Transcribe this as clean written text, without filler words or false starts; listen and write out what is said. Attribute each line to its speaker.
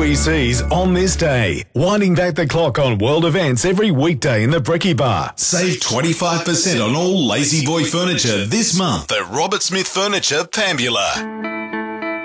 Speaker 1: WEC's On This Day, winding back the clock on world events every weekday in the Brekkie Bar. Save 25% on all Lazy Boy furniture this month at Robert Smith Furniture, Pambula.